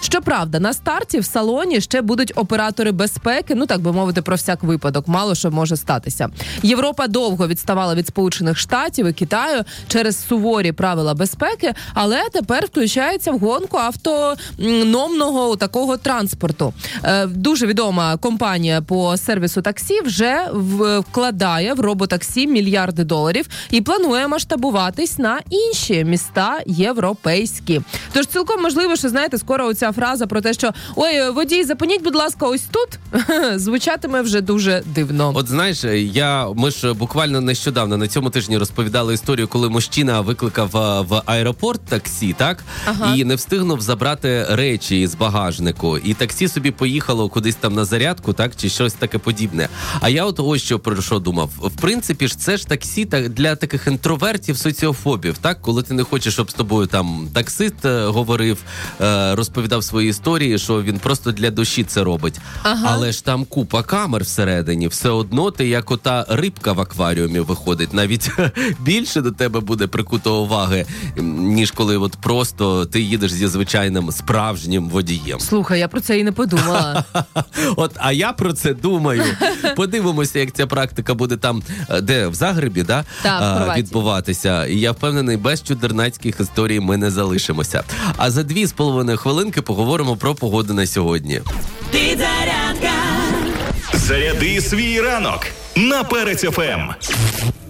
Щоправда, на старті в салоні ще будуть оператори безпеки, ну так би мовити, про всяк випадок, мало що може статися. Європа довго відставала від Сполучених Штатів і Китаю через суворі правила безпеки, але тепер включається в гонку автономного такого транспорту. Дуже відома компанія по сервісу таксі вже вкладає в роботаксі мільярди доларів і планує масштабуватись на інші міста європейські. Тож цілком можливо, що, знаєте, скоро оця фраза про те, що «Ой, водій, зупиніть, будь ласка, ось тут», звучатиме вже дуже дивно. От знаєш, ми ж буквально нещодавно на цьому тижні розповідали історію, коли мужчина викликав в аеропорт таксі, так? Ага. І не встигнув забрати речі з багажнику. І таксі собі поїхало кудись там на зарядку, так? Чи щось таке подібне. А я от ось що про що думав. В принципі ж це ж таксі для таких інтровертів, соціофобів, так? Коли ти не хочеш, щоб з тобою там таксист говорив, розповідав свої історії, що він просто для душі це робить. Ага. Але ж там купа камер всередині. Все одно ти як ота рибка в акваріумі виходить. Навіть більше до тебе буде прикуто уваги, ніж коли от просто ти їдеш зі звичайним справжнім водієм. Слухай, я про це і не подумала. От, а я про це думаю. Подивимося, як ця практика буде там, де, в Загребі, да? Відбуватися. І я впевнений, без чудернацьких історій ми не залишимося. А за 2,5 хвилинки поговоримо про погоду на сьогодні. Заряди свій ранок на Перець ФМ.